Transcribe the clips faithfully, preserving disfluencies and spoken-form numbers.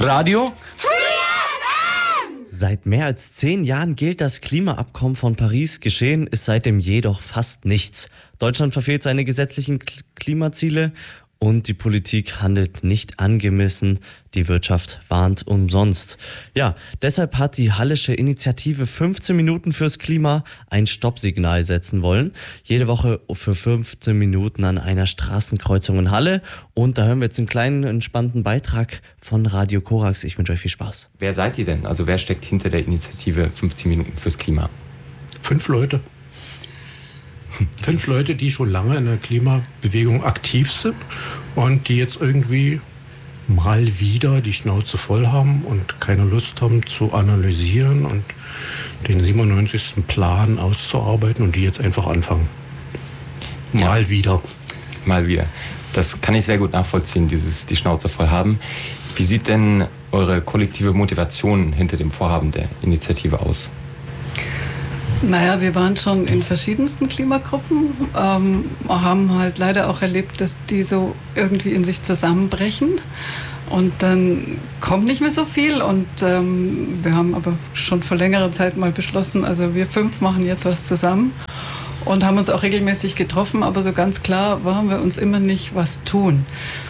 Radio Seit mehr als zehn Jahren gilt das Klimaabkommen von Paris. Geschehen ist seitdem jedoch fast nichts. Deutschland verfehlt seine gesetzlichen K- Klimaziele und die Politik handelt nicht angemessen. Die Wirtschaft warnt umsonst. Ja, deshalb hat die Hallische Initiative fünfzehn Minuten fürs Klima ein Stoppsignal setzen wollen. Jede Woche für fünfzehn Minuten an einer Straßenkreuzung in Halle. Und da hören wir jetzt einen kleinen, entspannten Beitrag von Radio Korax. Ich wünsche euch viel Spaß. Wer seid ihr denn? Also wer steckt hinter der Initiative fünfzehn Minuten fürs Klima? Fünf Leute. Fünf Leute, die schon lange in der Klimabewegung aktiv sind und die jetzt irgendwie mal wieder die Schnauze voll haben und keine Lust haben zu analysieren und den siebenundneunzigsten Plan auszuarbeiten und die jetzt einfach anfangen. Mal ja. wieder. Mal wieder. Das kann ich sehr gut nachvollziehen, dieses die Schnauze voll haben. Wie sieht denn eure kollektive Motivation hinter dem Vorhaben der Initiative aus? Naja, wir waren schon in verschiedensten Klimagruppen, ähm, haben halt leider auch erlebt, dass die so irgendwie in sich zusammenbrechen und dann kommt nicht mehr so viel und ähm, wir haben aber schon vor längerer Zeit mal beschlossen, also wir fünf machen jetzt was zusammen und haben uns auch regelmäßig getroffen, aber so ganz klar waren wir uns immer nicht was tun.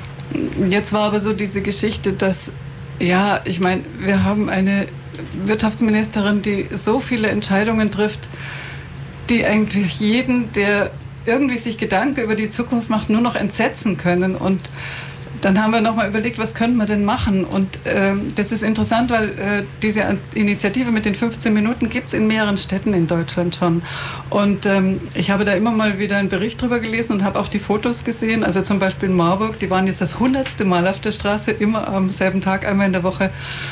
Jetzt war aber so diese Geschichte, dass, ja, ich meine, wir haben eine Wirtschaftsministerin, die so viele Entscheidungen trifft, die eigentlich jeden, der irgendwie sich Gedanken über die Zukunft macht, nur noch entsetzen können. Und dann haben wir nochmal überlegt, was könnten wir denn machen? Und ähm, das ist interessant, weil äh, diese Initiative mit den fünfzehn Minuten gibt es in mehreren Städten in Deutschland schon. Und ähm, ich habe da immer mal wieder einen Bericht drüber gelesen und habe auch die Fotos gesehen. Also zum Beispiel in Marburg, die waren jetzt das hundertste Mal auf der Straße, immer am selben Tag, einmal in der Woche.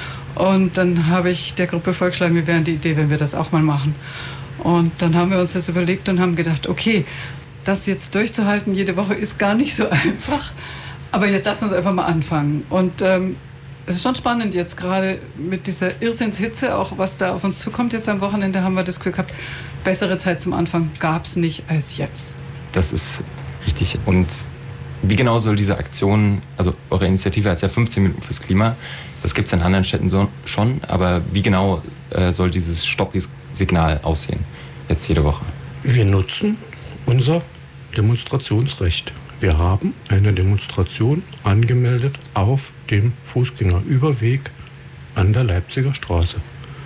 Und dann habe ich der Gruppe vorgeschlagen, wir wären die Idee, wenn wir das auch mal machen. Und dann haben wir uns das überlegt und haben gedacht, okay, das jetzt durchzuhalten jede Woche ist gar nicht so einfach. Aber jetzt lassen wir uns einfach mal anfangen. Und ähm, es ist schon spannend jetzt gerade mit dieser Irrsinnshitze, auch was da auf uns zukommt. Jetzt am Wochenende haben wir das Gefühl gehabt, bessere Zeit zum Anfang gab es nicht als jetzt. Das ist richtig. Und wie genau soll diese Aktion, also eure Initiative heißt ja fünfzehn Minuten fürs Klima, das gibt es in anderen Städten so, schon, aber wie genau äh, soll dieses Stopp-Signal aussehen, jetzt jede Woche? Wir nutzen unser Demonstrationsrecht. Wir haben eine Demonstration angemeldet auf dem Fußgängerüberweg an der Leipziger Straße.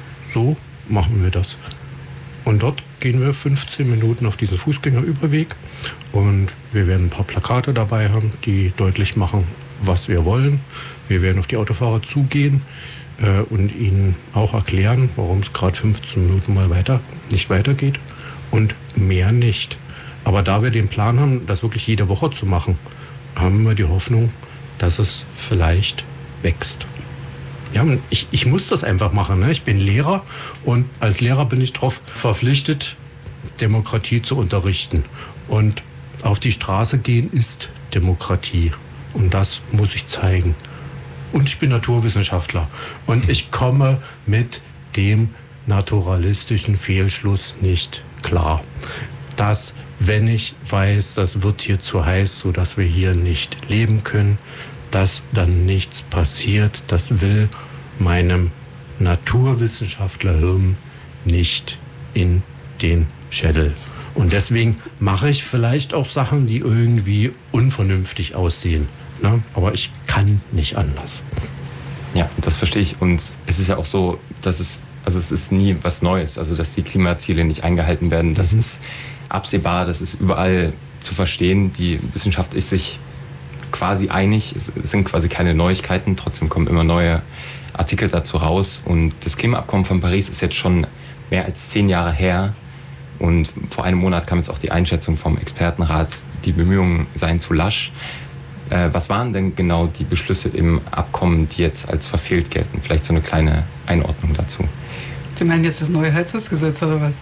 So machen wir das. Und dort gehen wir fünfzehn Minuten auf diesen Fußgängerüberweg und wir werden ein paar Plakate dabei haben, die deutlich machen, was wir wollen. Wir werden auf die Autofahrer zugehen äh, und ihnen auch erklären, warum es gerade fünfzehn Minuten mal weiter nicht weitergeht und mehr nicht. Aber da wir den Plan haben, das wirklich jede Woche zu machen, haben wir die Hoffnung, dass es vielleicht wächst. Ja, ich, ich muss das einfach machen. Ne? Ich bin Lehrer und als Lehrer bin ich darauf verpflichtet, Demokratie zu unterrichten. Und auf die Straße gehen ist Demokratie. Und das muss ich zeigen. Und ich bin Naturwissenschaftler. Und ich komme mit dem naturalistischen Fehlschluss nicht klar. Dass, wenn ich weiß, das wird hier zu heiß, sodass wir hier nicht leben können, dass dann nichts passiert, das will meinem Naturwissenschaftlerhirn nicht in den Schädel. Und deswegen mache ich vielleicht auch Sachen, die irgendwie unvernünftig aussehen. Ne? Aber ich kann nicht anders. Ja, das verstehe ich. Und es ist ja auch so, dass es, also es ist nie was Neues, also dass die Klimaziele nicht eingehalten werden. Das mhm. ist absehbar, das ist überall zu verstehen. Die Wissenschaft ist sich quasi einig, es sind quasi keine Neuigkeiten, trotzdem kommen immer neue Artikel dazu raus. Und das Klimaabkommen von Paris ist jetzt schon mehr als zehn Jahre her. Und vor einem Monat kam jetzt auch die Einschätzung vom Expertenrat, die Bemühungen seien zu lasch. Äh, was waren denn genau die Beschlüsse im Abkommen, die jetzt als verfehlt gelten? Vielleicht so eine kleine Einordnung dazu. Sie meinen jetzt das neue Heizungsgesetz oder was?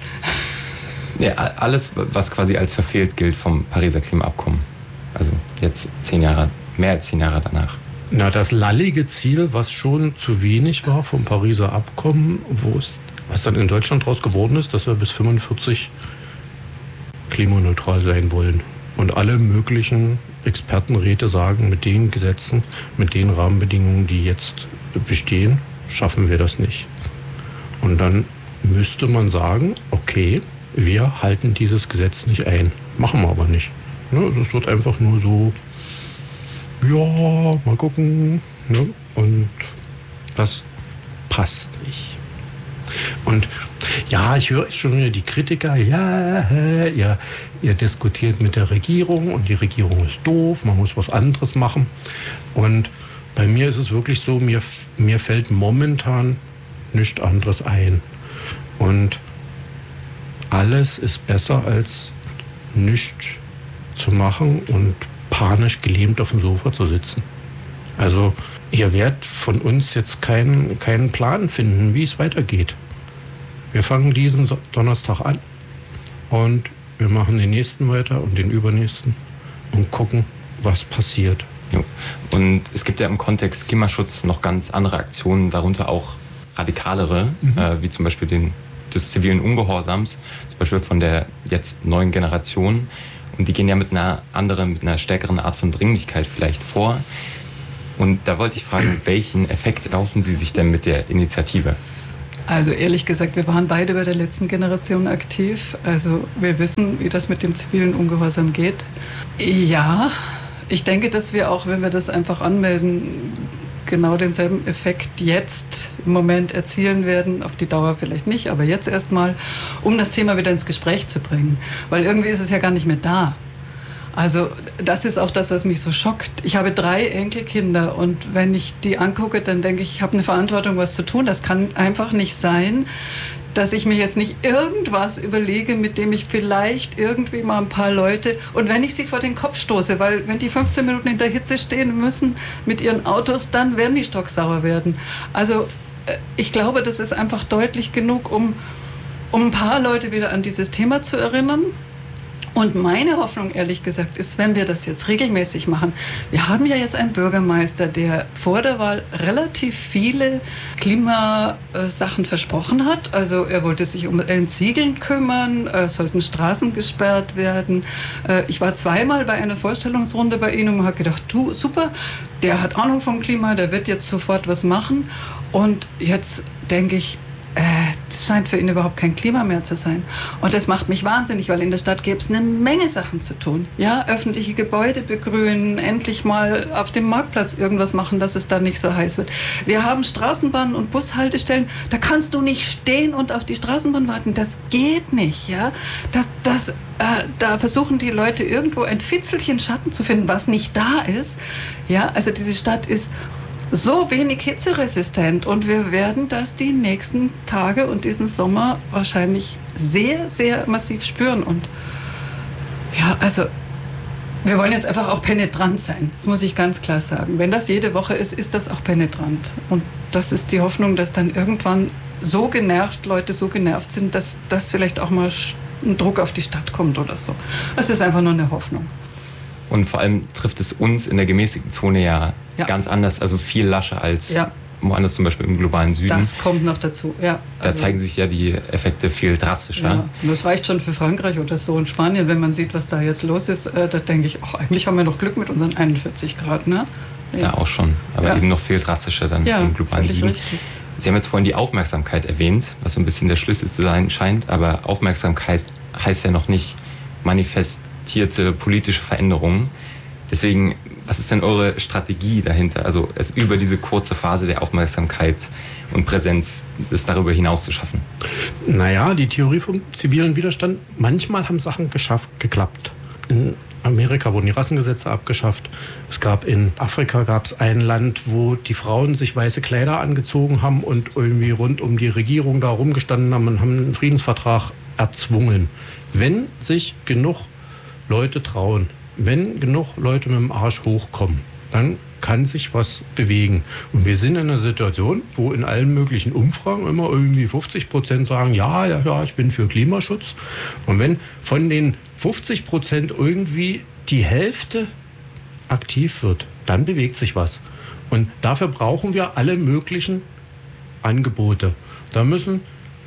Ja, alles, was quasi als verfehlt gilt vom Pariser Klimaabkommen. Also jetzt zehn Jahre, mehr als zehn Jahre danach. Na, das lallige Ziel, was schon zu wenig war vom Pariser Abkommen, wo es, was dann in Deutschland daraus geworden ist, dass wir bis fünfundvierzig klimaneutral sein wollen. Und alle möglichen Expertenräte sagen, mit den Gesetzen, mit den Rahmenbedingungen, die jetzt bestehen, schaffen wir das nicht. Und dann müsste man sagen, okay, wir halten dieses Gesetz nicht ein. Machen wir aber nicht. Ne? Also es wird einfach nur so, ja, mal gucken. Ne? Und das passt nicht. Und ja, ich höre schon wieder die Kritiker, ja, ihr, ihr diskutiert mit der Regierung und die Regierung ist doof, man muss was anderes machen. Und bei mir ist es wirklich so, mir, mir fällt momentan nichts anderes ein. Und alles ist besser als nichts zu machen und panisch gelähmt auf dem Sofa zu sitzen. Also ihr werdet von uns jetzt keinen, keinen Plan finden, wie es weitergeht. Wir fangen diesen Donnerstag an und wir machen den nächsten weiter und den übernächsten und gucken, was passiert. Jo. Und es gibt ja im Kontext Klimaschutz noch ganz andere Aktionen, darunter auch radikalere, mhm. äh, wie zum Beispiel den, des zivilen Ungehorsams, zum Beispiel von der jetzt neuen Generation. Und die gehen ja mit einer anderen, mit einer stärkeren Art von Dringlichkeit vielleicht vor. Und da wollte ich fragen, welchen Effekt erhoffen Sie sich denn mit der Initiative? Also ehrlich gesagt, wir waren beide bei der letzten Generation aktiv. Also wir wissen, wie das mit dem zivilen Ungehorsam geht. Ja, ich denke, dass wir auch, wenn wir das einfach anmelden, genau denselben Effekt jetzt im Moment erzielen werden. Auf die Dauer vielleicht nicht, aber jetzt erstmal, um das Thema wieder ins Gespräch zu bringen. Weil irgendwie ist es ja gar nicht mehr da. Also das ist auch das, was mich so schockt. Ich habe drei Enkelkinder und wenn ich die angucke, dann denke ich, ich habe eine Verantwortung, was zu tun. Das kann einfach nicht sein, dass ich mir jetzt nicht irgendwas überlege, mit dem ich vielleicht irgendwie mal ein paar Leute, und wenn ich sie vor den Kopf stoße, weil wenn die fünfzehn Minuten in der Hitze stehen müssen mit ihren Autos, dann werden die stocksauer werden. Also ich glaube, das ist einfach deutlich genug, um, um ein paar Leute wieder an dieses Thema zu erinnern. Und meine Hoffnung, ehrlich gesagt, ist, wenn wir das jetzt regelmäßig machen. Wir haben ja jetzt einen Bürgermeister, der vor der Wahl relativ viele Klimasachen versprochen hat. Also er wollte sich um Entsiegeln kümmern, es sollten Straßen gesperrt werden. Ich war zweimal bei einer Vorstellungsrunde bei ihm und habe gedacht, du, super, der hat Ahnung vom Klima, der wird jetzt sofort was machen. Und jetzt denke ich, das scheint für ihn überhaupt kein Klima mehr zu sein. Und das macht mich wahnsinnig, weil in der Stadt gäbe es eine Menge Sachen zu tun. Ja, öffentliche Gebäude begrünen, endlich mal auf dem Marktplatz irgendwas machen, dass es da nicht so heiß wird. Wir haben Straßenbahnen und Bushaltestellen, da kannst du nicht stehen und auf die Straßenbahn warten. Das geht nicht, ja. Das, das, äh, da versuchen die Leute irgendwo ein Fitzelchen Schatten zu finden, was nicht da ist. Ja, also diese Stadt ist so wenig hitzeresistent und wir werden das die nächsten Tage und diesen Sommer wahrscheinlich sehr, sehr massiv spüren. Und ja, also wir wollen jetzt einfach auch penetrant sein, das muss ich ganz klar sagen. Wenn das jede Woche ist, ist das auch penetrant. Und das ist die Hoffnung, dass dann irgendwann so genervt, Leute so genervt sind, dass das vielleicht auch mal ein Druck auf die Stadt kommt oder so. Das ist einfach nur eine Hoffnung. Und vor allem trifft es uns in der gemäßigten Zone ja, ja. ganz anders, also viel lascher als ja. woanders, zum Beispiel im globalen Süden. Das kommt noch dazu, ja. Da also, zeigen sich ja die Effekte viel drastischer. Ja. Und das reicht schon für Frankreich oder so. In Spanien, wenn man sieht, was da jetzt los ist, äh, da denke ich, ach, eigentlich haben wir noch Glück mit unseren einundvierzig Grad, ne? Ja, ja auch schon, aber ja. eben noch viel drastischer dann ja, im globalen Süden. Richtig. Sie haben jetzt vorhin die Aufmerksamkeit erwähnt, was so ein bisschen der Schlüssel zu sein scheint, aber Aufmerksamkeit heißt ja noch nicht manifestierte politische Veränderungen. Deswegen, was ist denn eure Strategie dahinter? Also es über diese kurze Phase der Aufmerksamkeit und Präsenz, das darüber hinaus zu schaffen? Naja, die Theorie vom zivilen Widerstand, manchmal haben Sachen geschafft, geklappt. In Amerika wurden die Rassengesetze abgeschafft. Es gab in Afrika gab es ein Land, wo die Frauen sich weiße Kleider angezogen haben und irgendwie rund um die Regierung da rumgestanden haben und haben einen Friedensvertrag erzwungen. Wenn sich genug Leute trauen, wenn genug Leute mit dem Arsch hochkommen, dann kann sich was bewegen. Und wir sind in einer Situation, wo in allen möglichen Umfragen immer irgendwie fünfzig Prozent sagen, ja, ja, ja, ich bin für Klimaschutz. Und wenn von den fünfzig Prozent irgendwie die Hälfte aktiv wird, dann bewegt sich was. Und dafür brauchen wir alle möglichen Angebote. Da müssen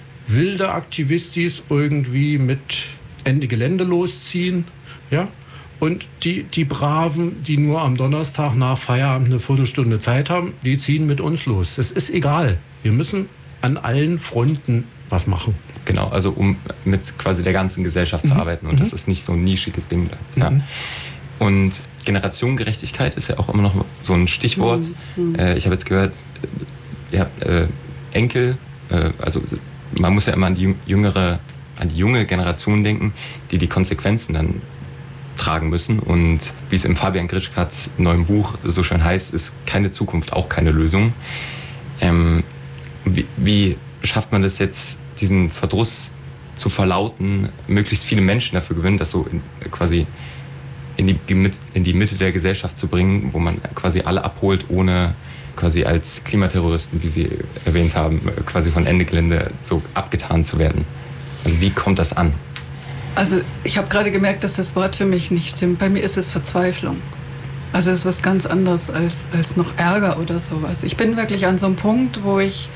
wilde Aktivistis irgendwie mit Ende Gelände losziehen, ja, Und die, die Braven, die nur am Donnerstag nach Feierabend eine Viertelstunde Zeit haben, die ziehen mit uns los. Das ist egal. Wir müssen an allen Fronten was machen. Genau, also um mit quasi der ganzen Gesellschaft mhm. zu arbeiten. Und mhm. das ist nicht so ein nischiges Ding. Ja. Mhm. Und Generationengerechtigkeit ist ja auch immer noch so ein Stichwort. Mhm. Äh, ich habe jetzt gehört, ihr habt äh, Enkel, äh, also man muss ja immer an die jüngere, an die junge Generation denken, die die Konsequenzen dann tragen müssen. Und wie es im Fabian Grischkats neuen Buch so schön heißt, ist keine Zukunft auch keine Lösung. Ähm, wie, wie schafft man das jetzt, diesen Verdruss zu verlauten, möglichst viele Menschen dafür gewinnen, das so in, quasi in die, in die Mitte der Gesellschaft zu bringen, wo man quasi alle abholt, ohne quasi als Klimaterroristen, wie Sie erwähnt haben, quasi von Ende Gelände so abgetan zu werden. Also wie kommt das an? Also ich habe gerade gemerkt, dass das Wort für mich nicht stimmt. Bei mir ist es Verzweiflung. Also es ist was ganz anderes als, als noch Ärger oder sowas. Ich bin wirklich an so einem Punkt, wo ich,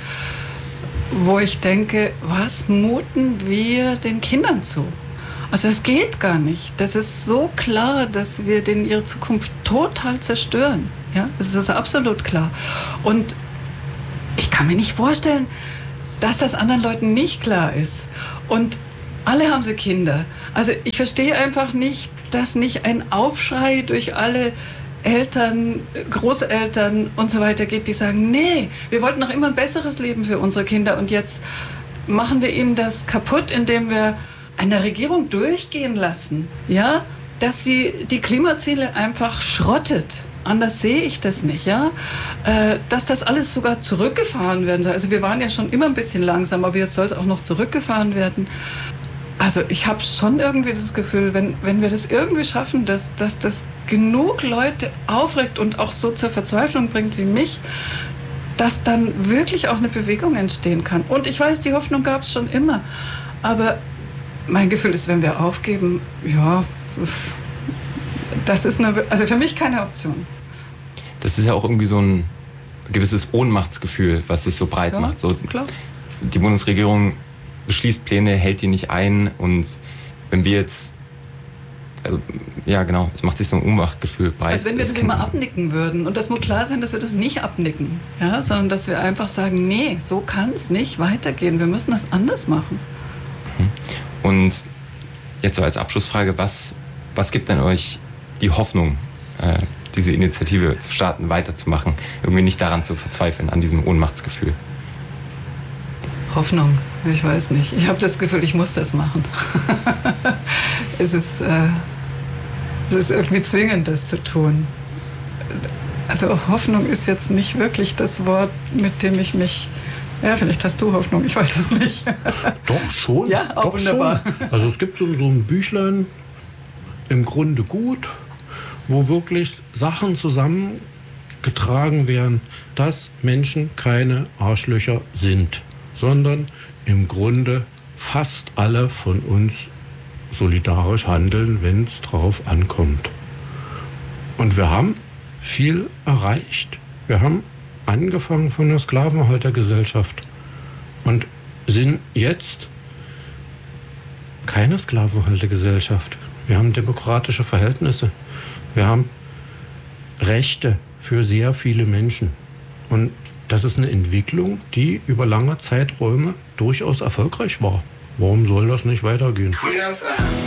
wo ich denke, was muten wir den Kindern zu? Also das geht gar nicht. Das ist so klar, dass wir denen ihre Zukunft total zerstören. Ja, das ist absolut klar. Und ich kann mir nicht vorstellen, dass das anderen Leuten nicht klar ist. Und alle haben sie Kinder. Also ich verstehe einfach nicht, dass nicht ein Aufschrei durch alle Eltern, Großeltern und so weiter geht, die sagen, nee, wir wollten noch immer ein besseres Leben für unsere Kinder und jetzt machen wir ihnen das kaputt, indem wir eine Regierung durchgehen lassen, ja, dass sie die Klimaziele einfach schrottet. Anders sehe ich das nicht, ja. Äh, dass das alles sogar zurückgefahren werden soll. Also wir waren ja schon immer ein bisschen langsam, aber jetzt soll es auch noch zurückgefahren werden. Also ich habe schon irgendwie das Gefühl, wenn, wenn wir das irgendwie schaffen, dass, dass das genug Leute aufregt und auch so zur Verzweiflung bringt wie mich, dass dann wirklich auch eine Bewegung entstehen kann. Und ich weiß, die Hoffnung gab es schon immer. Aber mein Gefühl ist, wenn wir aufgeben, ja, das ist eine, also für mich keine Option. Das ist ja auch irgendwie so ein gewisses Ohnmachtsgefühl, was sich so breit ja, macht. So, klar. Die Bundesregierung beschließt Pläne, hält die nicht ein und wenn wir jetzt, also, ja genau, es macht sich so ein Ohnmachtgefühl breit. Also wenn wir das, das immer abnicken würden und das muss klar sein, dass wir das nicht abnicken, ja, sondern dass wir einfach sagen, nee, so kann es nicht weitergehen, wir müssen das anders machen. Und jetzt so als Abschlussfrage, was, was gibt denn euch die Hoffnung, äh, diese Initiative zu starten, weiterzumachen, irgendwie nicht daran zu verzweifeln, an diesem Ohnmachtsgefühl? Hoffnung, ich weiß nicht. Ich habe das Gefühl, ich muss das machen. es, ist, äh, es ist irgendwie zwingend, das zu tun. Also Hoffnung ist jetzt nicht wirklich das Wort, mit dem ich mich... Ja, vielleicht hast du Hoffnung, ich weiß es nicht. Doch, schon. Ja, auch doch wunderbar. Schon. Also es gibt so, so ein Büchlein, im Grunde gut, wo wirklich Sachen zusammengetragen werden, dass Menschen keine Arschlöcher sind, sondern im Grunde fast alle von uns solidarisch handeln, wenn es drauf ankommt. Und wir haben viel erreicht. Wir haben angefangen von der Sklavenhaltergesellschaft und sind jetzt keine Sklavenhaltergesellschaft. Wir haben demokratische Verhältnisse. Wir haben Rechte für sehr viele Menschen. Und das ist eine Entwicklung, die über lange Zeiträume durchaus erfolgreich war. Warum soll das nicht weitergehen?